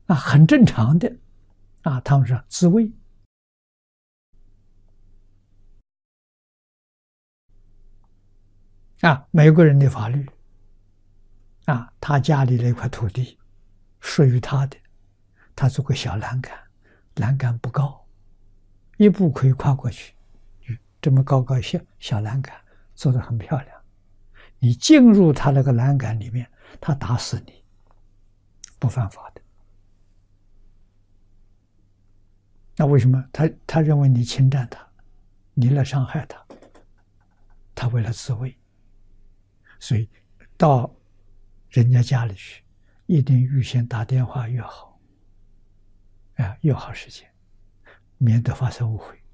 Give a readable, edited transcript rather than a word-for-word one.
很正常的他们说自卫美国人的法律他家里那块土地属于他的，他做个小栏杆，栏杆不高，一步可以跨过去，这么高小栏杆做得很漂亮。你进入他那个栏杆里面，他打死你，不犯法的。那为什么他认为你侵占他，你来伤害他，他为了自卫，所以到人家家里去，一定预先打电话约好，约好时间，免得发生误会。